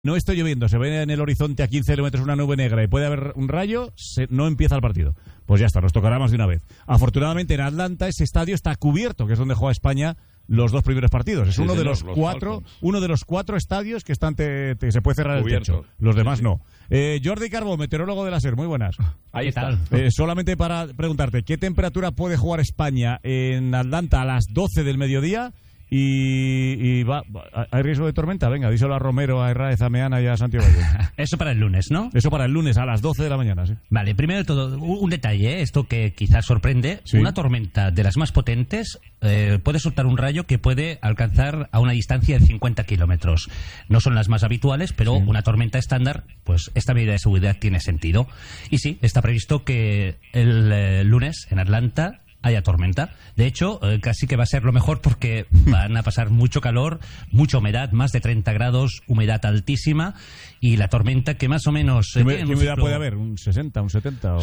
no esté lloviendo, se ve en el horizonte a 15 kilómetros una nube negra y puede haber un rayo, no empieza el partido. Pues ya está, nos tocará más de una vez. Afortunadamente en Atlanta ese estadio está cubierto, que es donde juega España los dos primeros partidos. Es uno de los cuatro estadios que están se puede cerrar cubierto. El techo. Los demás no. Jordi Carbó, meteorólogo de la SER, muy buenas. Ahí está. Solamente para preguntarte, ¿qué temperatura puede jugar España en Atlanta a las 12 del mediodía? ¿Hay riesgo de tormenta? Venga, díselo a Romero, a Herráez, a Meana y a Santiago. Eso para el lunes, ¿no? Eso para el lunes a las 12 de la mañana, sí. Vale, primero de todo, un detalle, esto que quizás sorprende. Sí. Una tormenta de las más potentes puede soltar un rayo que puede alcanzar a una distancia de 50 kilómetros. No son las más habituales, pero una tormenta estándar, pues esta medida de seguridad tiene sentido. Y sí, está previsto que el lunes en Atlanta haya tormenta. De hecho, casi que va a ser lo mejor porque van a pasar mucho calor, mucha humedad, más de 30 grados, humedad altísima, y la tormenta que más o menos... ¿Qué humedad puede haber? ¿Un 60, un 70?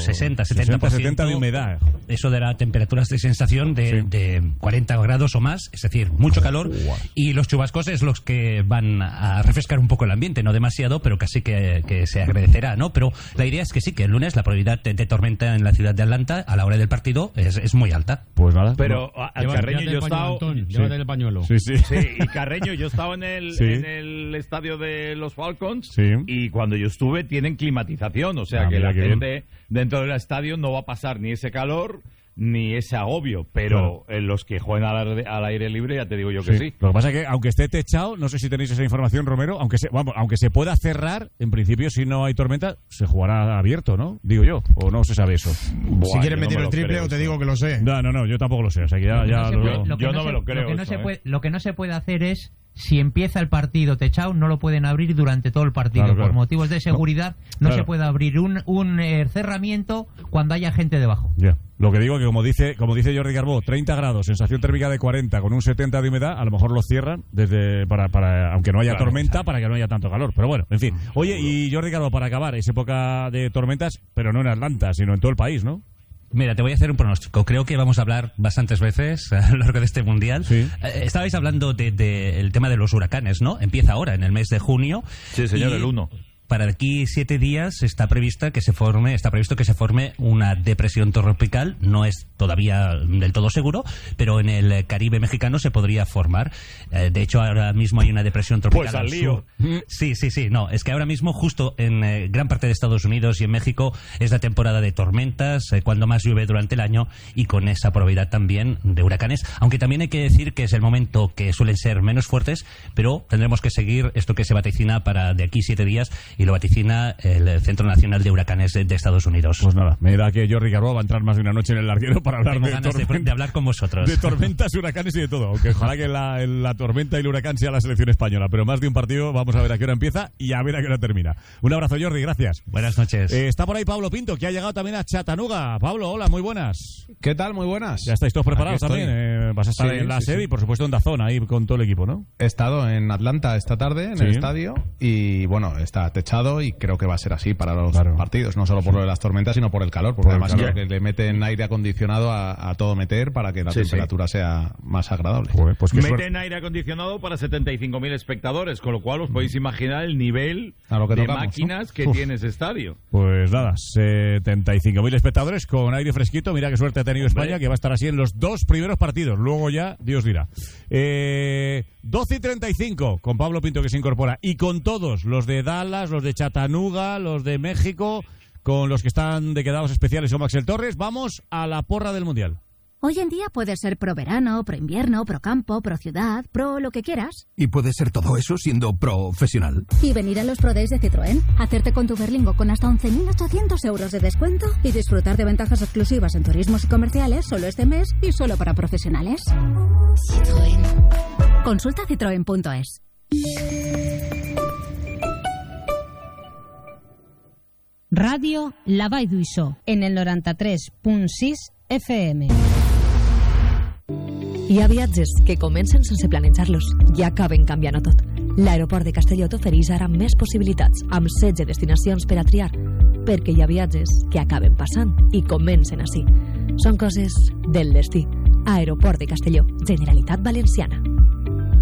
70% de humedad. Eso dará temperaturas de sensación de 40 grados o más, es decir, mucho calor, y los chubascos es los que van a refrescar un poco el ambiente, no demasiado, pero casi que se agradecerá, ¿no? Pero la idea es que sí, que el lunes la probabilidad de tormenta en la ciudad de Atlanta a la hora del partido es muy alta. Pues nada. Pero al Carreño yo he estado... Llévate el pañuelo. Sí. Y Carreño, yo estaba en el estadio de los Falcons, y cuando yo estuve tienen climatización, o sea que la gente dentro del estadio no va a pasar ni ese calor ni ese agobio, pero en los que juegan al aire libre ya te digo yo que sí. Lo que pasa es que aunque esté techado, no sé si tenéis esa información, Romero, aunque se pueda cerrar, en principio si no hay tormenta, se jugará abierto, ¿no? Digo yo, o no se sabe eso. Si quieres meter el triple o te digo que lo sé. No, yo tampoco lo sé, o sea que yo no me lo creo. Lo que no se puede hacer es, si empieza el partido techado, no lo pueden abrir durante todo el partido. Claro. Por motivos de seguridad no se puede abrir un cerramiento cuando haya gente debajo. Ya. Lo que digo es que como dice Jordi Carbó, 30 grados, sensación térmica de 40 con un 70 de humedad, a lo mejor lo cierran para aunque no haya tormenta, para que no haya tanto calor. Pero bueno, en fin. Oye, y Jordi Carbó, para acabar, es época de tormentas, pero no en Atlanta, sino en todo el país, ¿no? Mira, te voy a hacer un pronóstico. Creo que vamos a hablar bastantes veces a lo largo de este Mundial. Sí. Estabais hablando del tema de los huracanes, ¿no? Empieza ahora, en el mes de junio. Sí, señor, el 1. Para aquí 7 días está previsto que se forme una depresión tropical. No es todavía del todo seguro, pero en el Caribe mexicano se podría formar. De hecho, ahora mismo hay una depresión tropical. Pues al lío. Sí. No, es que ahora mismo, justo en gran parte de Estados Unidos y en México, es la temporada de tormentas, cuando más llueve durante el año, y con esa probabilidad también de huracanes. Aunque también hay que decir que es el momento que suelen ser menos fuertes, pero tendremos que seguir esto que se vaticina para de aquí 7 días. Y lo vaticina el Centro Nacional de Huracanes de Estados Unidos. Pues nada, me da que Jordi Carbó va a entrar más de una noche en el larguero para hablar de hablar con vosotros. De tormentas, huracanes y de todo. Aunque ojalá que la tormenta y el huracán sea la selección española. Pero más de un partido, vamos a ver a qué hora empieza y a ver a qué hora termina. Un abrazo, Jordi, gracias. Buenas noches. Está por ahí Pablo Pinto, que ha llegado también a Chattanooga. Pablo, hola, muy buenas. ¿Qué tal? Muy buenas. Ya estáis todos preparados también. Vas a estar en la sede y por supuesto en DAZN ahí con todo el equipo, ¿no? He estado en Atlanta esta tarde, en el estadio, y bueno, está techado y creo que va a ser así para los partidos, no solo por lo de las tormentas, sino por el calor, porque además creo que le meten aire acondicionado a todo meter para que la temperatura sea más agradable. Pues meten aire acondicionado para 75.000 espectadores, con lo cual os podéis imaginar el nivel de máquinas que tiene ese estadio. Pues nada, 75.000 espectadores con aire fresquito. Mira qué suerte ha tenido España, que va a estar así en los 2 primeros partidos. Luego ya, Dios dirá. 12:35 con Pablo Pinto, que se incorpora, y con todos los de Dallas, los de Chattanooga, los de México, con los que están de quedados especiales o Maxel Torres. Vamos a la porra del Mundial. Hoy en día puedes ser pro verano, pro invierno, pro campo, pro ciudad, pro lo que quieras. Y puedes ser todo eso siendo profesional. Y venir a los Pro Days de Citroën, hacerte con tu Berlingo con hasta 11.800 euros de descuento y disfrutar de ventajas exclusivas en turismos y comerciales solo este mes y solo para profesionales. Citroën. Consulta citroen.es. Ràdio La Vall d'Uixó, en el 93.6 FM. Hi ha viatges que comencen sense planejar-los i acaben canviant-ho tot. L'aeroport de Castelló t'ofereix ara més possibilitats, amb 16 destinacions per a triar, perquè hi ha viatges que acaben passant i comencen així. Són coses del destí. Aeroport de Castelló, Generalitat Valenciana.